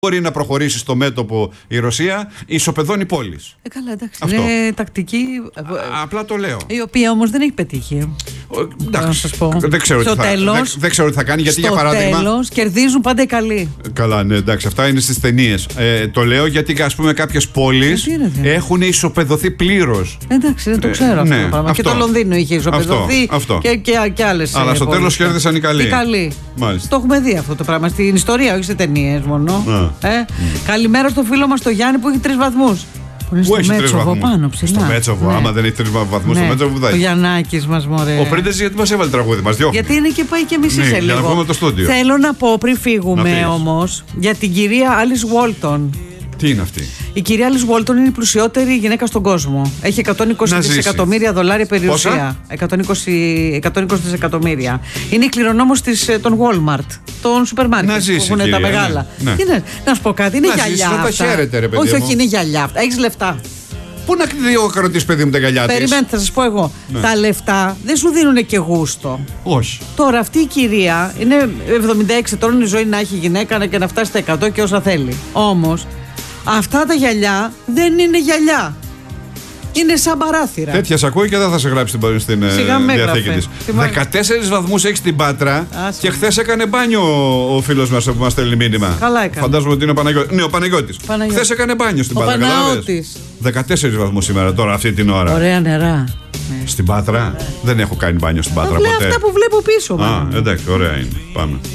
μπορεί να προχωρήσει στο μέτωπο η Ρωσία, ισοπεδώνει πόλεις. Καλά, εντάξει. Αυτό. Είναι τακτική. Απλά το λέω. Η οποία όμως δεν έχει πετύχει. Να σας πω. Δεν ξέρω τι θα κάνει, γιατί για παράδειγμα. Στο τέλος κερδίζουν πάντα οι καλοί. Καλά, ναι, εντάξει, αυτά είναι στις ταινίες. Το λέω γιατί, ας πούμε, κάποιες πόλεις έχουν ισοπεδωθεί πλήρως. Εντάξει, δεν το ξέρω αυτό το πράγμα. Αυτό. Και το Λονδίνο είχε ισοπεδωθεί. Και άλλες. Αλλά στο τέλος κέρδισαν οι καλοί. Οι καλοί. Το έχουμε δει αυτό το πράγμα στην ιστορία, όχι σε ταινίες μόνο. Καλημέρα στο φίλο μας τον Γιάννη που έχει 3 βαθμούς. Πού έχει 3 βαθμούς? Πάνω ψηλά. Στο Μέτσοβο, άμα δεν έχει 3 βαθμούς, στο Μέτσοβο δεν. Ο Γιαννάκης μας, μωρέ. Ο Πρίντεζης γιατί μας έβαλε τραγούδι, μας διώχνει. Γιατί είναι και πάει και μισή σε λίγο. Για να βγούμε το στούντιο. Θέλω να πω πριν φύγουμε όμως για την κυρία Άλις Γουόλτον. Τι είναι αυτή? Η κυρία Άλις Γουόλτον είναι η πλουσιότερη γυναίκα στον κόσμο. Έχει 120 δισεκατομμύρια δολάρια περιουσία. 120 δισεκατομμύρια. Είναι η κληρονόμος των Walmart, των σούπερ μάρκετ που έχουν τα μεγάλα. Να σου πω κάτι, είναι γυαλιά. Όχι, είναι γυαλιά. Έχεις λεφτά. Πού να διοκρατήσεις, παιδί μου, τα γυαλιά της? Περιμένετε, θα σας πω εγώ. Τα λεφτά δεν σου δίνουν και γούστο. Όχι. Τώρα αυτή η κυρία είναι 76 ετών, η ζωή να έχει γυναίκα και να φτάσει στα 100 και όσα θέλει. Όμως αυτά τα γυαλιά δεν είναι γυαλιά. Είναι σαν παράθυρα. Τέτοια σ' ακούει και δεν θα σε γράψει στην διαθήκη της. 14 βαθμούς έχει στην Πάτρα. Και χθες έκανε μπάνιο ο φίλος μας που μας στέλνει μήνυμα. Καλά έκανε. Φαντάζομαι ότι είναι ο Παναγιώτης. Ναι, ο Παναγιώτης. Χθες έκανε μπάνιο στην Πάτρα. 14 βαθμούς σήμερα, τώρα αυτή την ώρα. Ωραία νερά. Στην Πάτρα. Δεν έχω κάνει μπάνιο στην Πάτρα ποτέ. Αυτά που βλέπω πίσω μου. Εντάξει, ωραία είναι. Πάμε.